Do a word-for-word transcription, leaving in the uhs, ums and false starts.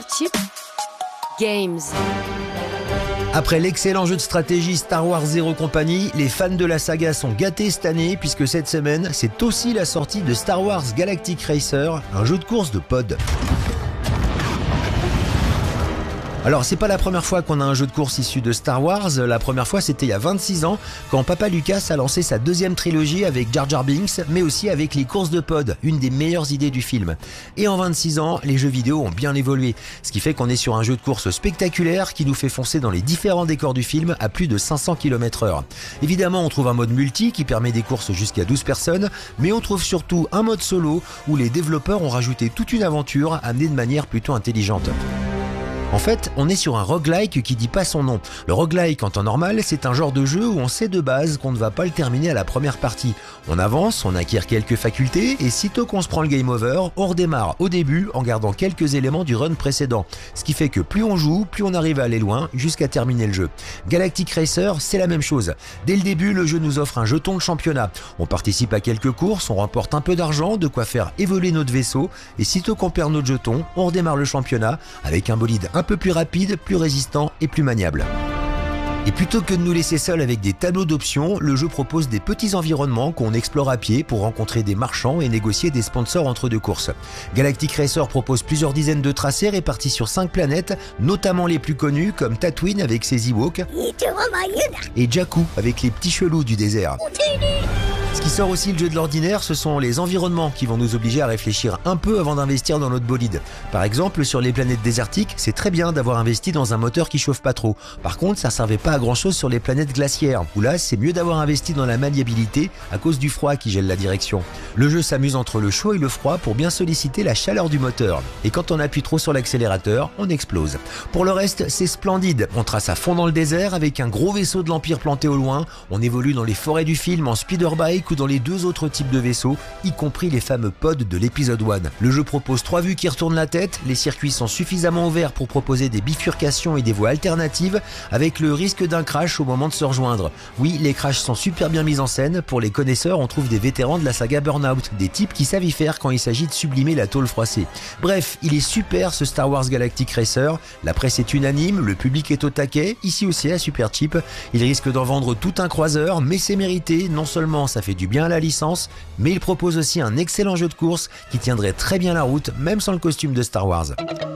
Chip Games. Après l'excellent jeu de stratégie Star Wars Zero Company, les fans de la saga sont gâtés cette année puisque cette semaine, c'est aussi la sortie de Star Wars Galactic Racer, un jeu de course de pod. Alors c'est pas la première fois qu'on a un jeu de course issu de Star Wars, la première fois c'était il y a vingt-six ans quand Papa Lucas a lancé sa deuxième trilogie avec Jar Jar Binks, mais aussi avec les courses de pod, une des meilleures idées du film. Et en vingt-six ans, les jeux vidéo ont bien évolué, ce qui fait qu'on est sur un jeu de course spectaculaire qui nous fait foncer dans les différents décors du film à plus de cinq cents kilomètres heure. Évidemment on trouve un mode multi qui permet des courses jusqu'à douze personnes, mais on trouve surtout un mode solo où les développeurs ont rajouté toute une aventure amenée de manière plutôt intelligente. En fait, on est sur un roguelike qui dit pas son nom. Le roguelike en temps normal, c'est un genre de jeu où on sait de base qu'on ne va pas le terminer à la première partie. On avance, on acquiert quelques facultés et sitôt qu'on se prend le game over, on redémarre au début en gardant quelques éléments du run précédent. Ce qui fait que plus on joue, plus on arrive à aller loin jusqu'à terminer le jeu. Galactic Racer, c'est la même chose. Dès le début, le jeu nous offre un jeton de championnat. On participe à quelques courses, on remporte un peu d'argent, de quoi faire évoluer notre vaisseau et sitôt qu'on perd notre jeton, on redémarre le championnat avec un bolide un peu plus rapide, plus résistant et plus maniable. Et plutôt que de nous laisser seuls avec des tableaux d'options, le jeu propose des petits environnements qu'on explore à pied pour rencontrer des marchands et négocier des sponsors entre deux courses. Galactic Racer propose plusieurs dizaines de tracés répartis sur cinq planètes, notamment les plus connus comme Tatooine avec ses Ewoks et Jakku avec les petits chelous du désert. Ce qui sort aussi le jeu de l'ordinaire, ce sont les environnements qui vont nous obliger à réfléchir un peu avant d'investir dans notre bolide. Par exemple, sur les planètes désertiques, c'est très bien d'avoir investi dans un moteur qui chauffe pas trop. Par contre, ça servait pas à grand chose sur les planètes glaciaires, où là, c'est mieux d'avoir investi dans la maniabilité à cause du froid qui gèle la direction. Le jeu s'amuse entre le chaud et le froid pour bien solliciter la chaleur du moteur. Et quand on appuie trop sur l'accélérateur, on explose. Pour le reste, c'est splendide. On trace à fond dans le désert avec un gros vaisseau de l'Empire planté au loin. On évolue dans les forêts du film en speederbike ou dans les deux autres types de vaisseaux, y compris les fameux pods de l'épisode un. Le jeu propose trois vues qui retournent la tête, les circuits sont suffisamment ouverts pour proposer des bifurcations et des voies alternatives, avec le risque d'un crash au moment de se rejoindre. Oui, les crashs sont super bien mis en scène, pour les connaisseurs on trouve des vétérans de la saga Burnout, des types qui savent y faire quand il s'agit de sublimer la tôle froissée. Bref, il est super ce Star Wars Galactic Racer, la presse est unanime, le public est au taquet, ici aussi à Super Cheap, il risque d'en vendre tout un croiseur, mais c'est mérité, non seulement ça fait du bien à la licence, mais il propose aussi un excellent jeu de course qui tiendrait très bien la route, même sans le costume de Star Wars.